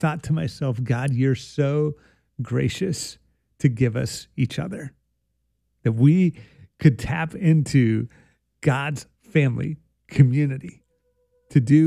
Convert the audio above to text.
thought to myself, God, you're so gracious to give us each other, that we could tap into God's family community to do